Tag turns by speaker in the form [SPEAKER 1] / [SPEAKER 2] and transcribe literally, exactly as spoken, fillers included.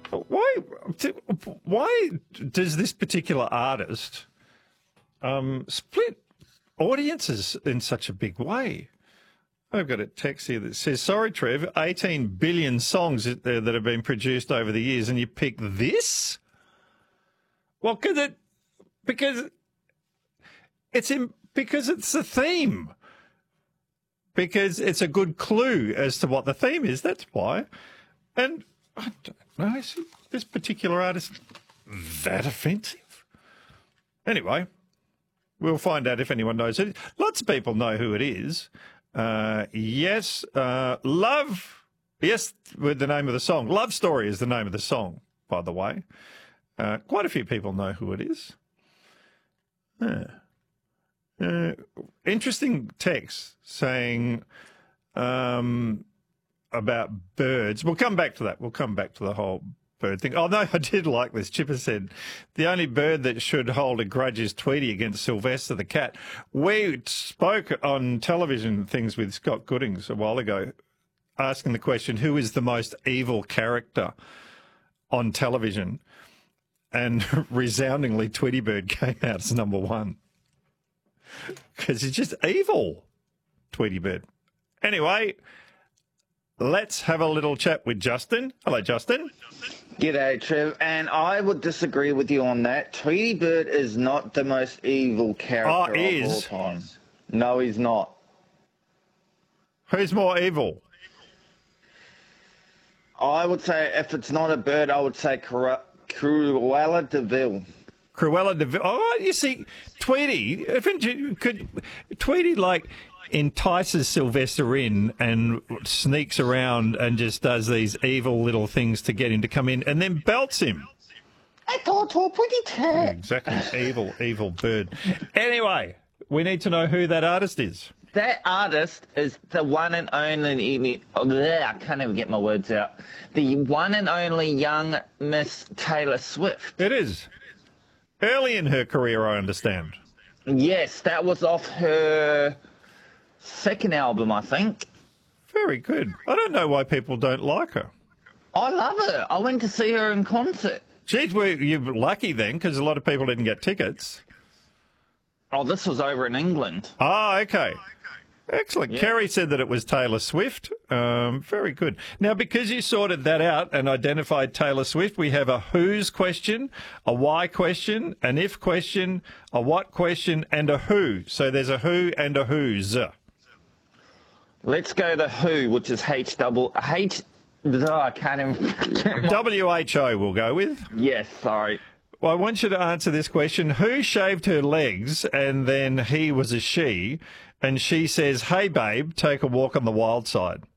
[SPEAKER 1] Why? Why does this particular artist um, split audiences in such a big way? I've got a text here that says, "Sorry, Trev, eighteen billion songs that have been produced over the years, and you pick this." Well, because it because it's in because it's the theme. Because it's a good clue as to what the theme is. That's why. And I don't know, is this particular artist that offensive? Anyway, we'll find out if anyone knows it. Lots of people know who it is. Uh, yes, uh, Love, yes, with the name of the song. Love Story is the name of the song, by the way. Uh, quite a few people know who it is. Yeah. Uh, interesting text saying um, about birds. We'll come back to that. We'll come back to the whole bird thing. Oh, no, I did like this. Chipper said, the only bird that should hold a grudge is Tweety against Sylvester the cat. We spoke on television things with Scott Goodings a while ago, asking the question, who is the most evil character on television? And resoundingly, Tweety Bird came out as number one. Because he's just evil, Tweety Bird. Anyway, let's have a little chat with Justin. Hello, Justin.
[SPEAKER 2] G'day, Trev. And I would disagree with you on that. Tweety Bird is not the most evil character
[SPEAKER 1] Oh,
[SPEAKER 2] of
[SPEAKER 1] is.
[SPEAKER 2] all time. No, he's not.
[SPEAKER 1] Who's more evil?
[SPEAKER 2] I would say, if it's not a bird, I would say Cru- Cruella de Vil.
[SPEAKER 1] Cruella de Vil. Oh, you see, Tweety, if it, could Tweety like entices Sylvester in and sneaks around and just does these evil little things to get him to come in and then belts him.
[SPEAKER 2] I thought to a pretty cat.
[SPEAKER 1] Exactly, evil, evil bird. Anyway, we need to know who that artist is.
[SPEAKER 2] That artist is the one and only, oh, bleh, I can't even get my words out, the one and only young Miss Taylor Swift.
[SPEAKER 1] It is. Early in her career, I understand.
[SPEAKER 2] Yes, that was off her second album, I think.
[SPEAKER 1] Very good. I don't know why people don't like her.
[SPEAKER 2] I love her. I went to see her in concert.
[SPEAKER 1] Geez, well, you're lucky then, because a lot of people didn't get tickets.
[SPEAKER 2] Oh, this was over in England.
[SPEAKER 1] Ah, okay. Excellent.
[SPEAKER 2] Yeah.
[SPEAKER 1] Kerry said that it was Taylor Swift. Um, very good. Now, because you sorted that out and identified Taylor Swift, we have a who's question, a why question, an if question, a what question, and a who. So there's a who and a who's.
[SPEAKER 2] Let's go to who, which is H double H. Oh, I can't even.
[SPEAKER 1] W H O we'll go with.
[SPEAKER 2] Yes, sorry.
[SPEAKER 1] Well, I want you to answer this question. Who shaved her legs and then he was a she, and she says, "Hey, babe, take a walk on the wild side"?